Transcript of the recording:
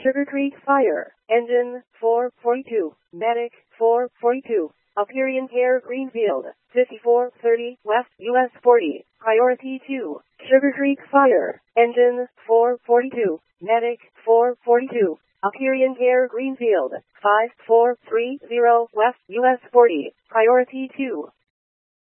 Sugar Creek Fire, Engine 442, Medic 442, Alperian Care Greenfield, 5430 West US 40, Priority 2, Sugar Creek Fire, Engine 442, Medic 442, Alperian Care Greenfield, 5430 West US 40, Priority 2.